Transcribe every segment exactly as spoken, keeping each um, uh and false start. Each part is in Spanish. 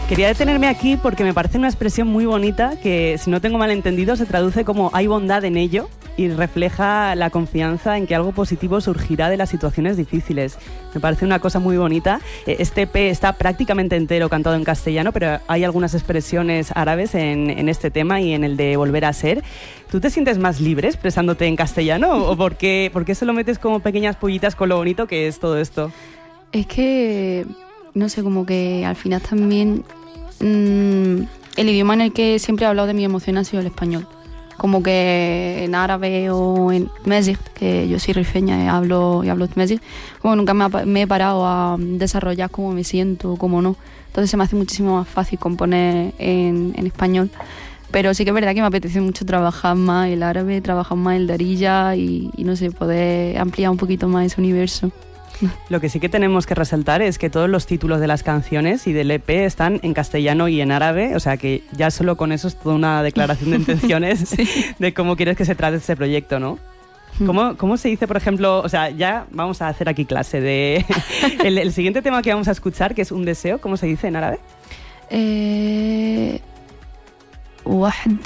Quería detenerme aquí porque me parece una expresión muy bonita que, si no tengo mal entendido, se traduce como hay bondad en ello y refleja la confianza en que algo positivo surgirá de las situaciones difíciles. Me parece una cosa muy bonita. Este E P está prácticamente entero cantado en castellano, pero hay algunas expresiones árabes en, en este tema y en el de Volver a ser. ¿Tú te sientes más libre expresándote en castellano o por qué, por qué solo metes como pequeñas pollitas con lo bonito que es todo esto? Es que, no sé, como que al final también mmm, el idioma en el que siempre he hablado de mi emoción ha sido el español. Como que en árabe o en tmezig, que yo soy rifeña y hablo, y hablo tmezig, como nunca me, ha, me he parado a desarrollar cómo me siento, cómo no. Entonces se me hace muchísimo más fácil componer en, en español. Pero sí que es verdad que me apetece mucho trabajar más el árabe, trabajar más el darija y, y no sé, poder ampliar un poquito más ese universo. Lo que sí que tenemos que resaltar es que todos los títulos de las canciones y del E P están en castellano y en árabe, o sea que ya solo con eso es toda una declaración de intenciones sí. de cómo quieres que se trate este proyecto, ¿no? ¿Cómo, ¿Cómo se dice, por ejemplo, o sea, ya vamos a hacer aquí clase de... el, el siguiente tema que vamos a escuchar, que es Un deseo, ¿cómo se dice en árabe? Eh... واحد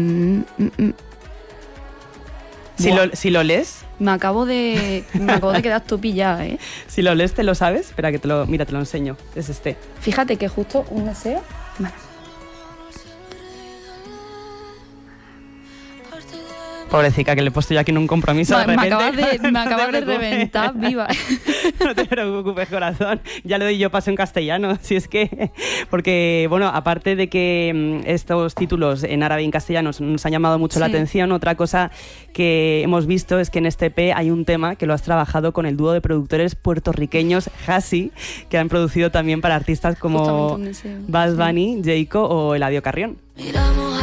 Si lo, si lo lees... Me acabo de me acabo de quedar topillada, ¿eh? Si lo lees, ¿te lo sabes? Espera, que te lo... Mira, te lo enseño. Es este. Fíjate que justo un deseo... Vale. Pobrecita, que le he puesto yo aquí en un compromiso Ma, de repente. Me acabas de, me acabas no de reventar viva. No te preocupes, corazón. Ya le doy yo paso en castellano, si es que... Porque, bueno, aparte de que estos títulos en árabe y en castellano nos han llamado mucho sí. la atención, otra cosa que hemos visto es que en este E P hay un tema que lo has trabajado con el dúo de productores puertorriqueños Hasi, que han producido también para artistas como Buzz Bunny, Jayco o Eladio Carrión. Miramos